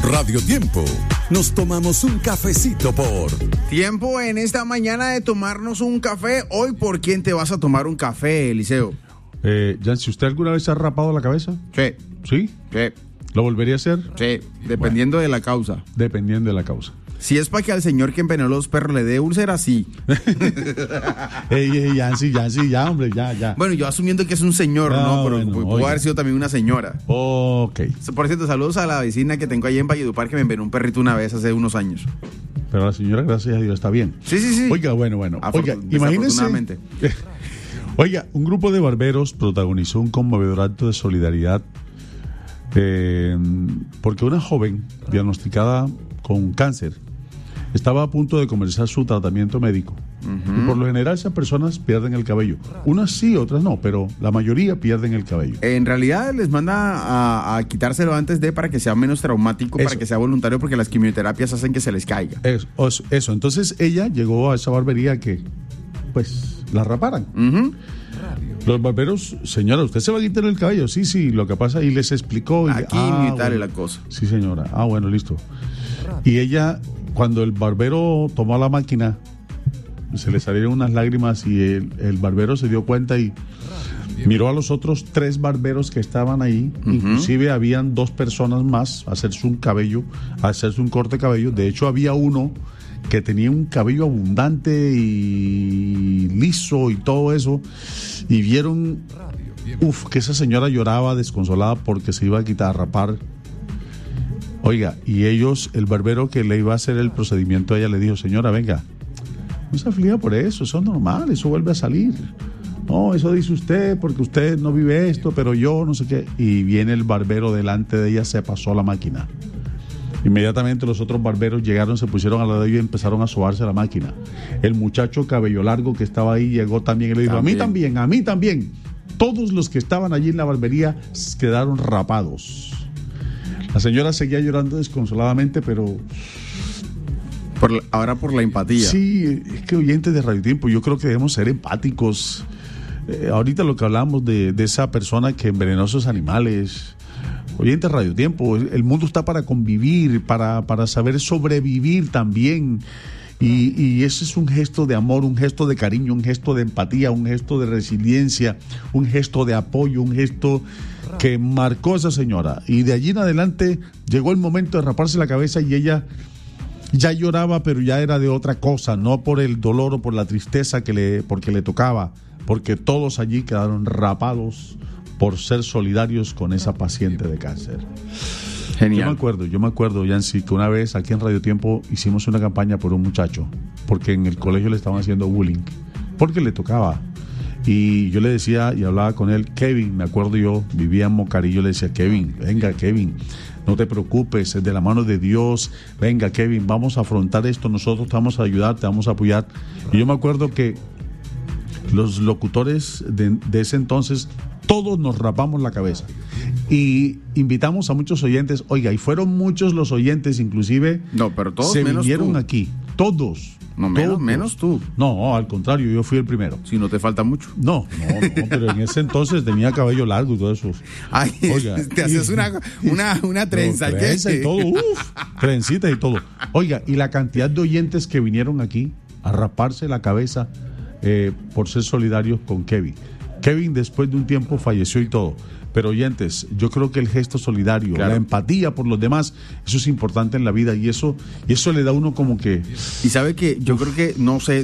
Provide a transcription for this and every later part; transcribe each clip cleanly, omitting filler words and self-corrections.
Radio Tiempo. Nos tomamos un cafecito por... Tiempo en esta mañana de tomarnos un café. Hoy, ¿por quién te vas a tomar un café, Eliseo? Jan, si usted alguna vez se ha rapado la cabeza. Sí. ¿Sí? Sí. ¿Lo volvería a hacer? Sí, dependiendo de la causa. Dependiendo de la causa. Si es para que al señor que envenenó los perros le dé úlcera, sí. Yancy, ya, hombre, ya. Bueno, yo asumiendo que es un señor, ¿no? Pero bueno, pudo haber sido también una señora. Ok. Por cierto, saludos a la vecina que tengo ahí en Valledupar que me envenenó un perrito una vez hace unos años. Pero la señora, gracias a Dios, está bien. Sí. Oiga, bueno. Oiga, imagínese. Oiga, un grupo de barberos protagonizó un conmovedor acto de solidaridad porque una joven diagnosticada con cáncer estaba a punto de comenzar su tratamiento médico. Y por lo general esas personas pierden el cabello. Unas sí, otras no, pero la mayoría pierden el cabello. En realidad les manda a quitárselo antes de para que sea menos traumático, para que sea voluntario, porque las quimioterapias hacen que se les caiga. Eso. Entonces ella llegó a esa barbería que, pues, la raparan. Los barberos, señora, ¿usted se va a quitar el cabello? Sí, lo que pasa, y les explicó. La quimio y tal, bueno, y la cosa. Sí, señora. Bueno, listo. Y ella, cuando el barbero tomó la máquina, se le salieron unas lágrimas y el barbero se dio cuenta y miró a los otros 3 barberos que estaban ahí. Inclusive habían 2 personas más a hacerse un corte de cabello. De hecho, había uno que tenía un cabello abundante y liso y todo eso, y vieron que esa señora lloraba desconsolada porque se iba a rapar. Oiga, y el barbero que le iba a hacer el procedimiento a ella le dijo: señora, venga, no se aflija por eso es normal, eso vuelve a salir. No, eso dice usted porque usted no vive esto, pero yo no sé qué. Y viene el barbero delante de ella, se pasó la máquina. Inmediatamente los otros barberos llegaron, se pusieron al lado de ellos y empezaron a sobarse la máquina. El muchacho cabello largo que estaba ahí llegó también y le dijo: a mí también. Todos los que estaban allí en la barbería quedaron rapados. La señora seguía llorando desconsoladamente, pero... Ahora por la empatía. Sí, es que oyentes de Radio Tiempo, yo creo que debemos ser empáticos. Ahorita lo que hablamos de esa persona que envenenó a esos animales... Oyentes Radio Tiempo, el mundo está para convivir, para saber sobrevivir también, y ese es un gesto de amor, un gesto de cariño, un gesto de empatía, un gesto de resiliencia, un gesto de apoyo, un gesto que marcó a esa señora. Y de allí en adelante llegó el momento de raparse la cabeza y ella ya lloraba, pero ya era de otra cosa, no por el dolor o por la tristeza porque le tocaba, porque todos allí quedaron rapados por ser solidarios con esa paciente de cáncer. Genial. Yo me acuerdo, Yancy, que una vez aquí en Radio Tiempo hicimos una campaña por un muchacho, porque en el colegio le estaban haciendo bullying, porque le tocaba. Y yo le decía y hablaba con él, Kevin, me acuerdo yo, vivía en Mocarillo, le decía: Kevin, venga, Kevin, no te preocupes, es de la mano de Dios, venga, Kevin, vamos a afrontar esto, nosotros te vamos a ayudar, te vamos a apoyar. Y yo me acuerdo que los locutores de ese entonces, todos nos rapamos la cabeza y invitamos a muchos oyentes. Oiga, y fueron muchos los oyentes, inclusive pero todos se menos vinieron tú. Aquí, todos. No, menos tú. No, al contrario, yo fui el primero. Si no te falta mucho. No, pero en ese entonces tenía cabello largo y todo eso. Ay, oiga, te haces una trenza. Trenza y todo, trencita y todo. Oiga, y la cantidad de oyentes que vinieron aquí a raparse la cabeza por ser solidarios con Kevin. Kevin después de un tiempo falleció y todo. Pero oyentes, yo creo que el gesto solidario, claro, la empatía por los demás, eso es importante en la vida y eso le da a uno como que... Y sabe que yo creo que, no sé,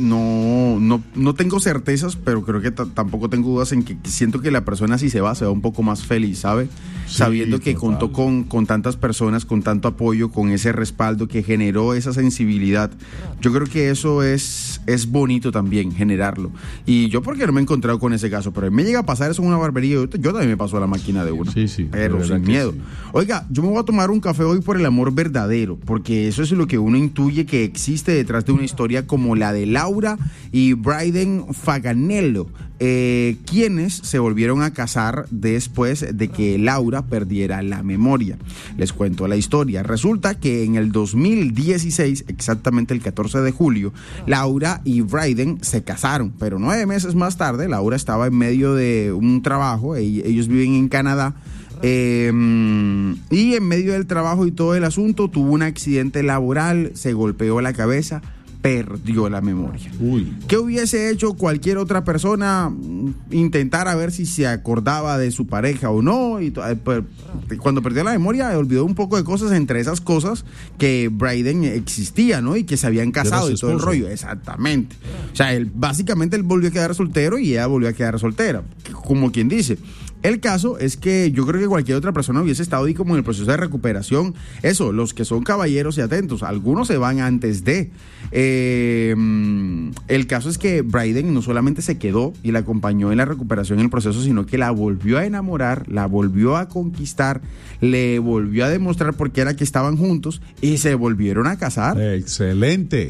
no tengo certezas, pero creo que tampoco tengo dudas en que siento que la persona si se va un poco más feliz, ¿sabe? Sí, sabiendo que total, contó con tantas personas, con tanto apoyo, con ese respaldo que generó esa sensibilidad. Yo creo que eso es bonito también, generarlo. Y yo porque no me he encontrado con ese caso, pero me llega a pasar eso en una barbería, yo también me paso a la máquina de uno, sí, pero sin miedo. Sí. Oiga, yo me voy a tomar un café hoy por el amor verdadero, porque eso es lo que uno intuye que existe detrás de una historia como la de Laura y Bryden Faganello, quienes se volvieron a casar después de que Laura perdiera la memoria. Les cuento la historia. Resulta que en el 2016, exactamente el 14 de julio, Laura y Bryden se casaron, pero 9 meses más tarde, Laura estaba en medio de un trabajo, ellos viven en Canadá, Y en medio del trabajo y todo el asunto, tuvo un accidente laboral, se golpeó la cabeza, perdió la memoria. Uy. ¿Qué hubiese hecho cualquier otra persona? Intentar a ver si se acordaba de su pareja o no. Y cuando perdió la memoria, olvidó un poco de cosas, entre esas cosas que Bryden existía, ¿no? Y que se habían casado y todo el rollo. Exactamente. O sea, básicamente él volvió a quedar soltero y ella volvió a quedar soltera. Como quien dice. El caso es que yo creo que cualquier otra persona hubiese estado ahí como en el proceso de recuperación. Eso, los que son caballeros y atentos, algunos se van antes de. El caso es que Bryden no solamente se quedó y la acompañó en la recuperación en el proceso, sino que la volvió a enamorar, la volvió a conquistar, le volvió a demostrar por qué era que estaban juntos y se volvieron a casar. Excelente,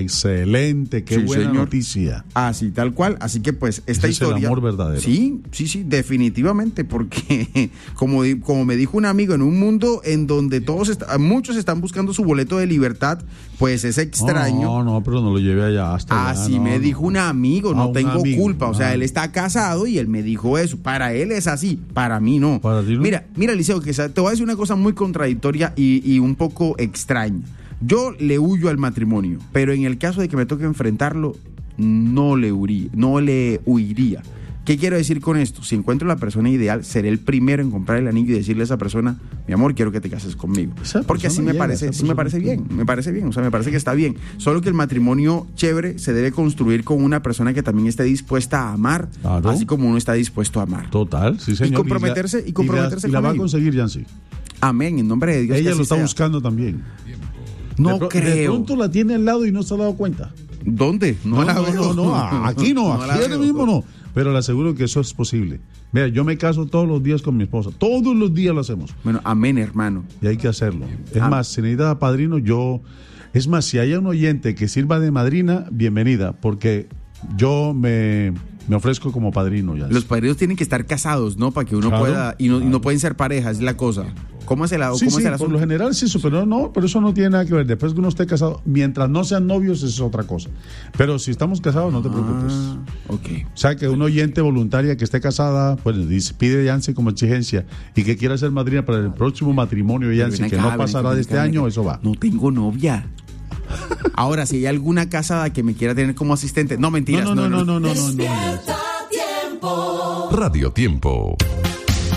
qué Sí, buena señor. Noticia. Así, tal cual. Así que pues esta Ese es el historia... amor verdadero. Sí, definitivamente, porque como me dijo un amigo, en un mundo en donde muchos están buscando su boleto de libertad, pues es extraño. No, pero no lo lleve allá hasta allá. Así no, me no. dijo un amigo, no Un tengo amigo. culpa. O sea, él está casado y él me dijo eso. Para él es así, para mí no. ¿Para ti no? Mira, Liceo, que te voy a decir una cosa muy contradictoria y un poco extraña. Yo le huyo al matrimonio, pero en el caso de que me toque enfrentarlo, no le huiría. ¿Qué quiero decir con esto? Si encuentro la persona ideal, seré el primero en comprar el anillo y decirle a esa persona, mi amor, quiero que te cases conmigo. Porque así me parece bien, o sea, me parece que está bien. Solo que el matrimonio chévere se debe construir con una persona que también esté dispuesta a amar, Claro. así como uno está dispuesto a amar. Total, sí, señor. Y comprometerse y con la va a ello. conseguir, Yancy. Amén, en nombre de Dios. que Ella así lo está sea. buscando también. No De creo. pronto la tiene al lado y no se ha dado cuenta. ¿Dónde? No, la veo. aquí no, la aquí ahora veo. mismo no. Pero le aseguro que eso es posible. Mira, yo me caso todos los días con mi esposa. Todos los días lo hacemos. Bueno, amén, hermano. Y hay que hacerlo. Es más, si necesita padrino, es más, si hay un oyente que sirva de madrina, bienvenida, porque yo me ofrezco como padrino. Ya. Los padrinos tienen que estar casados, ¿no? Para que uno Claro, pueda, y no pueden ser pareja, es la cosa. ¿Cómo es el Sí, cómo es el por asunto? lo general sí, pero eso no tiene nada que ver. Después que uno esté casado, mientras no sean novios, eso es otra cosa. Pero si estamos casados, no te preocupes. Ok. O sea, que una oyente voluntaria que esté casada, pues pide Yancy como exigencia y que quiera ser madrina para el próximo matrimonio de Yancy, Ven que acá, no pasará de este año, eso va. No tengo novia. Ahora, si hay alguna casada que me quiera tener como asistente, no, mentiras. No. Radio Tiempo.